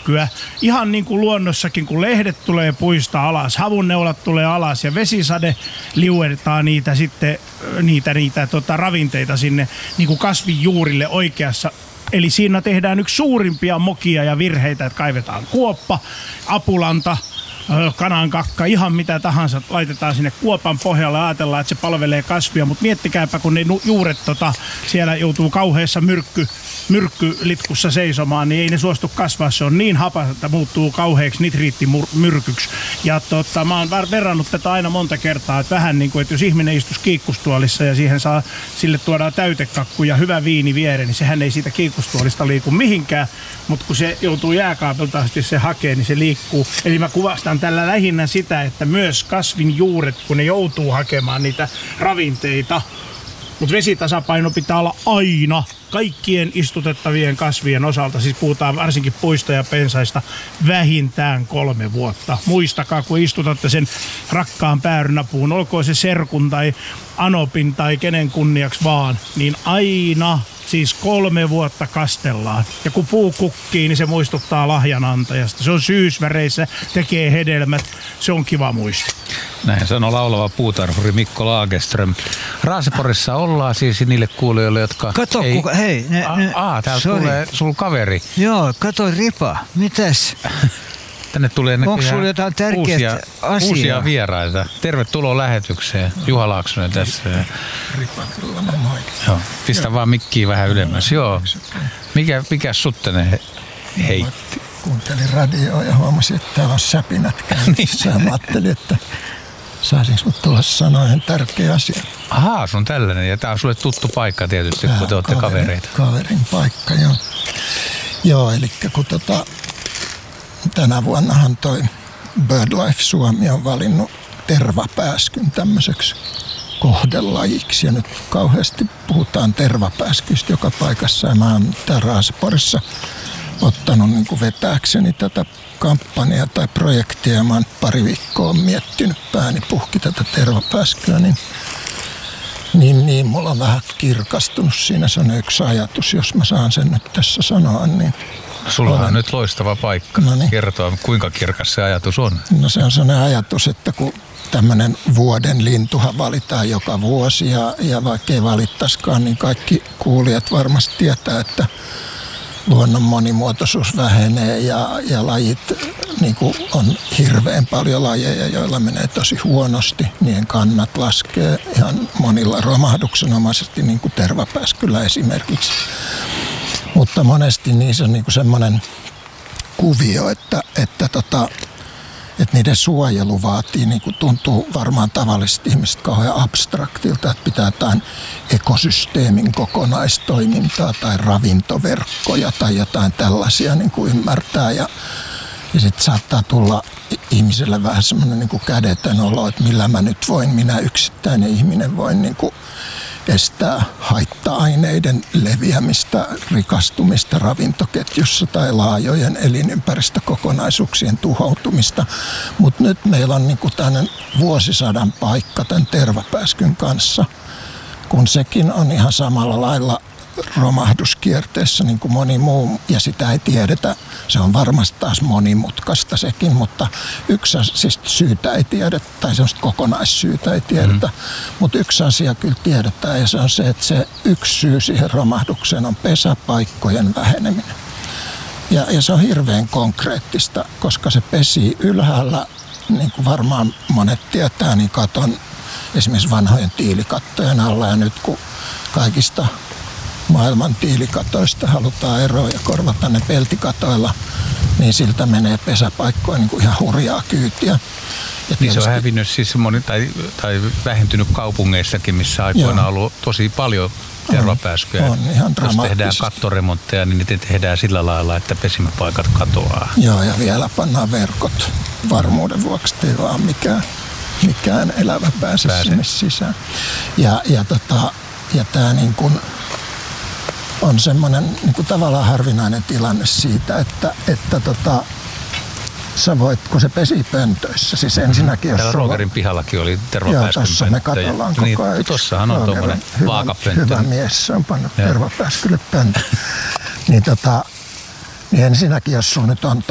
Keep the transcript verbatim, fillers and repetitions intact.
myrkkyä. Ihan niin kuin luonnossakin, kun lehdet tulee puista alas, havunneulat tulee alas ja vesisade liuertaa niitä sitten, niitä, niitä tota, ravinteita sinne niin kuin kasvin juurille oikeassa. Eli siinä tehdään yksi suurimpia mokia ja virheitä, että kaivetaan kuoppa, apulanta, kanankakka, ihan mitä tahansa laitetaan sinne kuopan pohjalle ja ajatellaan, että se palvelee kasvia, mutta miettikääpä, kun ne juuret tota, siellä joutuu kauheassa myrkky, myrkkylitkussa seisomaan, niin ei ne suostu kasvaa. Se on niin hapas, että muuttuu kauheaksi nitriittimyrkyksi. Ja tota, mä oon verrannut tätä aina monta kertaa, että vähän niin kuin, että jos ihminen istuisi kiikkustuolissa ja siihen saa, sille tuodaan täytekakku ja hyvä viini viereen, niin sehän ei siitä kiikkustuolista liiku mihinkään, mutta kun se joutuu jääkaapilta asti se hakee, niin se liikkuu. Eli mä kuvastan tällä lähinnä sitä, että myös kasvin juuret, kun ne joutuu hakemaan niitä ravinteita, mutta vesitasapaino pitää olla aina kaikkien istutettavien kasvien osalta, siis puhutaan varsinkin puista ja pensaista, vähintään kolme vuotta. Muistakaa, kun istutatte sen rakkaan päärynäpuun, olkoon se serkun tai anopin tai kenen kunniaksi vaan, niin aina siis kolme vuotta kastellaan. Ja kun puu kukkii, niin se muistuttaa lahjanantajasta. Se on syysväreissä, tekee hedelmät. Se on kiva muisto. Näin sanoi laulava puutarhuri Mikko Lagerström. Raaseporissa ollaan siis niille kuulijoille, jotka... Kato, ei... kuka, hei. Ne, A, ne, aa, täällä sorry. Tulee sul kaveri. Joo, kato Ripa. Mitäs? Tänne tulee onko sulla jotain tärkeää asiaa? Uusia vieraita. Tervetuloa lähetykseen. Juha Laaksonen tässä. Ripa, kyllä moi. Joo, pistä Joo. vaan mikkiä vähän ylemmäs. Joo. Mikä, mikä sut tänne heitti? Kuuntelin radioa ja huomasin, että täällä on säpinät käynnissä. Ja mä ajattelin, että saisinko mut tulla sanoa ihan tärkeä asia. Ahaa, se on tällainen. Ja tää on sulle tuttu paikka tietysti, tää kun te olette kaverin, kavereita. Kaverin paikka, joo. Joo, eli kun tota... Tänä vuonnahan toi BirdLife Suomi on valinnut tervapääskyn tämmöiseksi kohdelajiksi. Ja nyt kauheasti puhutaan tervapääskystä joka paikassa. Ja mä oon täällä Raaseporissa ottanut niin kuin vetääkseni tätä kampanjaa tai projektia. Ja mä oon pari viikkoa miettinyt pääni puhki tätä tervapääskyä. Niin, niin, niin mulla on vähän kirkastunut siinä. Se on yksi ajatus, jos mä saan sen nyt tässä sanoa, niin... Sulla on nyt loistava paikka no niin. kertoa, kuinka kirkas se ajatus on. No se on sellainen ajatus, että kun tämmöinen vuoden lintuhan valitaan joka vuosi ja, ja vaikka ei valittaisikaan, niin kaikki kuulijat varmasti tietää, että luonnon monimuotoisuus vähenee ja, ja lajit, niin kuin on hirveän paljon lajeja, joilla menee tosi huonosti. Niiden kannat laskee ihan monilla romahduksenomaisesti, niin kuin tervapääskyllä esimerkiksi. Mutta monesti niissä on niinku semmoinen kuvio, että, että, tota, että niiden suojelu vaatii, niinku tuntuu varmaan tavallisesti ihmiset kauhean abstraktilta, että pitää jotain ekosysteemin kokonaistoimintaa tai ravintoverkkoja tai jotain tällaisia niinku ymmärtää. Ja, ja sitten saattaa tulla ihmiselle vähän semmoinen niinku kädetön olo, että millä mä nyt voin, minä yksittäinen ihminen voin niinku estää haitta-aineiden leviämistä, rikastumista ravintoketjussa tai laajojen elinympäristökokonaisuuksien tuhoutumista. Mutta nyt meillä on niinku tämmöinen vuosisadan paikka tämän tervapääskyn kanssa, kun sekin on ihan samalla lailla romahduskierteessä niin kuin moni muu, ja sitä ei tiedetä. Se on varmasti taas monimutkaista sekin, mutta yksi siis syytä ei tiedetä, tai semmoista kokonaissyytä ei tiedetä, mm. mutta yksi asia kyllä tiedetään, ja se on se, että se yksi syy siihen romahdukseen on pesäpaikkojen väheneminen. Ja, ja se on hirveän konkreettista, koska se pesii ylhäällä, niin kuin varmaan monet tietää, niin katon esimerkiksi vanhojen tiilikattojen alla, ja nyt kun kaikista maailman tiilikatoista halutaan eroa ja korvata ne peltikatoilla, niin siltä menee pesäpaikkoja niin kuin ihan hurjaa kyytiä. Ja niin se on hävinnyt siis moni, tai, tai vähentynyt kaupungeissakin, missä aikoina on ollut tosi paljon tervapääskyjä. On, on ihan jos tehdään kattoremontteja, niin niitä tehdään sillä lailla, että pesimäpaikat katoaa. Joo, ja vielä pannaan verkot varmuuden vuoksi, ei vaan mikään, mikään elävä pääse, pääse sinne sisään. Ja, ja, tota, ja tämä niin kuin on semmoinen niin kuin tavallaan harvinainen tilanne siitä, että, että tota, sä voit, kun se pesii pöntöissä, siis ensinnäkin jos täällä sulla... Roogerin pihallakin oli tervapääskyn pönttö. Joo, me katsellaan koko niin, ajan. Tossahan on tuommoinen vaakapönttö. Hyvä mies, se on pannut tervapääskylle pönttö. niin, tota, niin ensinnäkin jos sulla nyt on